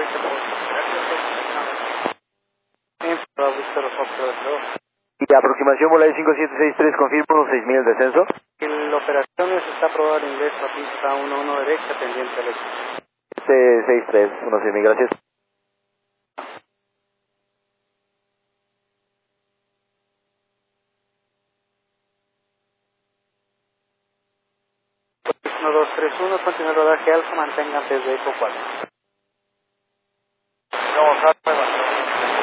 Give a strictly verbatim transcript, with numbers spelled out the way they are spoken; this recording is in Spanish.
derecha por gracias. Y aproximación Volaris cinco siete seis tres, confirmo seis mil el descenso. La operación está aprobada en inglés, la pista uno uno derecha, pendiente al éxito. seis tres uno seis mil, gracias. uno dos tres uno, continúa el rodaje alfa, mantengan desde Eco cuatro.